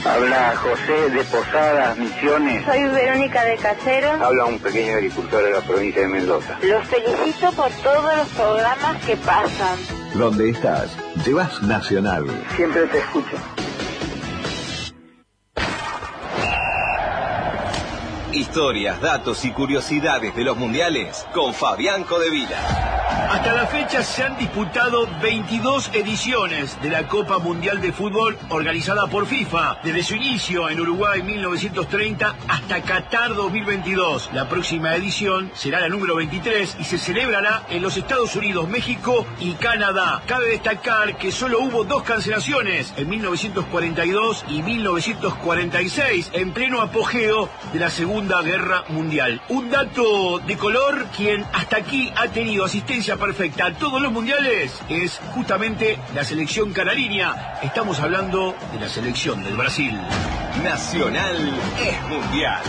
Habla José de Posadas, Misiones. Soy Verónica de Casero. Habla un pequeño agricultor de la provincia de Mendoza. Los felicito por todos los programas que pasan. ¿Dónde estás? Llevas Nacional. Siempre te escucho. Historias, datos y curiosidades de los mundiales con Fabián Codevila. Hasta la fecha se han disputado 22 ediciones de la Copa Mundial de Fútbol organizada por FIFA, desde su inicio en Uruguay en 1930 hasta Qatar 2022. La próxima edición será la número 23 y se celebrará en los Estados Unidos, México y Canadá. Cabe destacar que solo hubo 2 cancelaciones, en 1942 y 1946, en pleno apogeo de la Segunda Guerra Mundial. Un dato de color: quien hasta aquí ha tenido asistencia perfecta a todos los mundiales es justamente la selección canariña. Estamos hablando de la selección del Brasil. Nacional es mundial.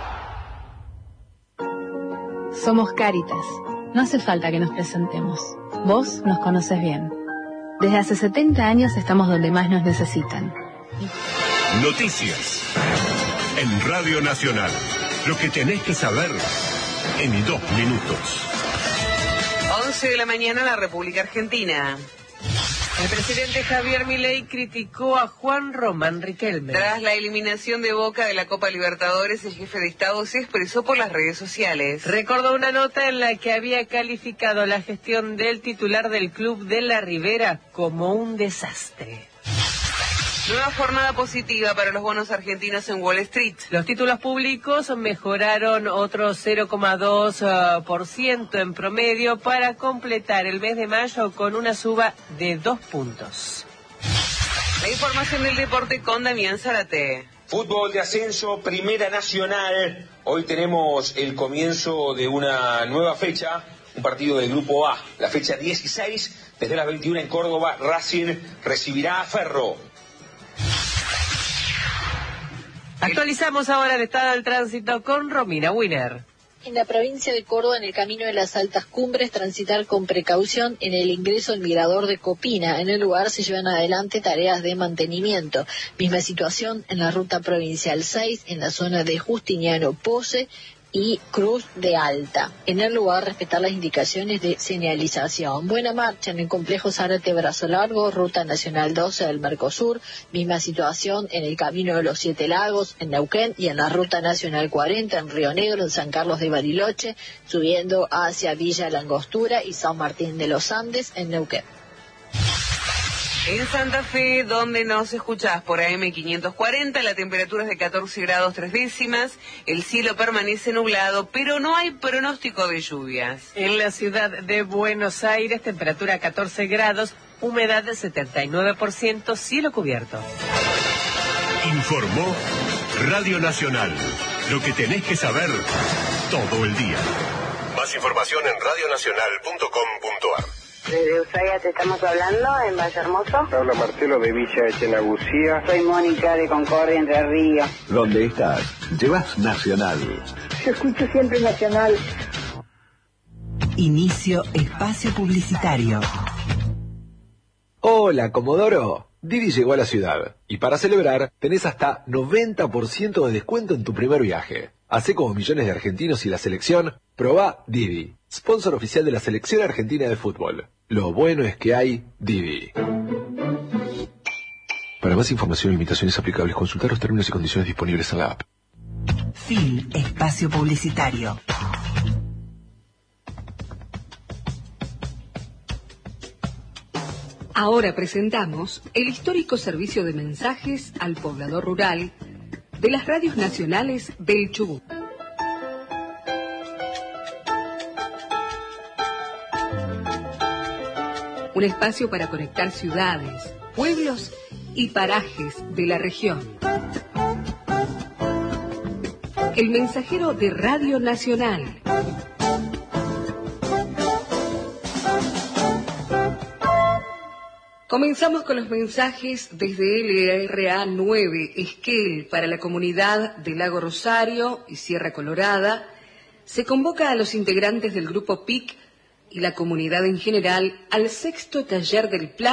Somos Cáritas. No hace falta que nos presentemos. Vos nos conoces bien. Desde hace 70 años estamos donde más nos necesitan. Noticias en Radio Nacional. Lo que tenés que saber en 2 minutos. 11 de la mañana, la República Argentina. El presidente Javier Milei criticó a Juan Román Riquelme. Tras la eliminación de Boca de la Copa Libertadores, el jefe de Estado se expresó por las redes sociales. Recordó una nota en la que había calificado la gestión del titular del club de la Ribera como un desastre. Nueva jornada positiva para los bonos argentinos en Wall Street. Los títulos públicos mejoraron otro 0,2% en promedio para completar el mes de mayo con una suba de 2 puntos. La información del deporte con Damián Zárate. Fútbol de ascenso, Primera Nacional. Hoy tenemos el comienzo de una nueva fecha, un partido del Grupo A. La fecha 16, desde las 21 en Córdoba, Racing recibirá a Ferro. Actualizamos ahora el estado del tránsito con Romina Winer. En la provincia de Córdoba, en el camino de las altas cumbres, transitar con precaución en el ingreso al mirador de Copina. En el lugar se llevan adelante tareas de mantenimiento. Misma situación en la ruta provincial 6, en la zona de Justiniano Pose y Cruz de Alta. En el lugar, respetar las indicaciones de señalización. Buena marcha en el complejo Zárate Brazo Largo, ruta nacional 12 del Mercosur. Misma situación en el camino de los 7 Lagos, en Neuquén, y en la ruta nacional 40 en Río Negro, en San Carlos de Bariloche, subiendo hacia Villa Langostura y San Martín de los Andes, en Neuquén. En Santa Fe, donde nos escuchás por AM 540, la temperatura es de 14 grados 3 décimas, el cielo permanece nublado, pero no hay pronóstico de lluvias. En la ciudad de Buenos Aires, temperatura 14 grados, humedad del 79%, cielo cubierto. Informó Radio Nacional. Lo que tenés que saber todo el día. Más información en radionacional.com.ar. Desde Ushuaia te estamos hablando, en Valle Hermoso. Habla Marcelo de Villa Echenagusía. Soy Mónica de Concordia, Entre Ríos. ¿Dónde estás? Llevas Nacional. Yo escucho siempre Nacional. Inicio espacio publicitario. Hola, Comodoro. Didi llegó a la ciudad y para celebrar tenés hasta 90% de descuento en tu primer viaje. Hacé como millones de argentinos y la selección, probá Didi, sponsor oficial de la Selección Argentina de Fútbol. Lo bueno es que hay Didi. Para más información e limitaciones aplicables, consultar los términos y condiciones disponibles en la app. Fin espacio publicitario. Ahora presentamos el histórico servicio de mensajes al poblador rural de las radios nacionales del Chubut. Un espacio para conectar ciudades, pueblos y parajes de la región. El mensajero de Radio Nacional. Comenzamos con los mensajes desde LRA 9, Esquel, para la comunidad de Lago Rosario y Sierra Colorada. Se convoca a los integrantes del grupo PIC y la comunidad en general al 6º taller del plan